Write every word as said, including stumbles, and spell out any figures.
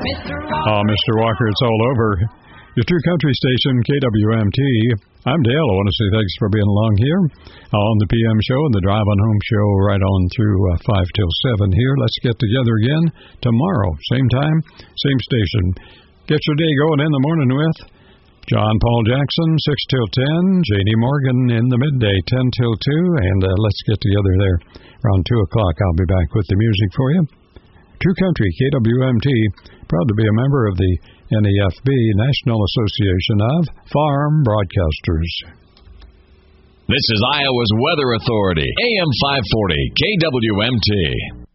Oh, Mister Walker, it's all over. Your true country station, K W M T. I'm Dale. I want to say thanks for being along here on the P M show and the Drive on Home show right on through uh, five till seven here. Let's get together again tomorrow. Same time, same station. Get your day going in the morning with John Paul Jackson, six till ten. Janie Morgan in the midday, ten till two. And uh, let's get together there around two o'clock. I'll be back with the music for you. True Country, K W M T, proud to be a member of the N A F B, National Association of Farm Broadcasters. This is Iowa's Weather Authority, A M five forty, K W M T.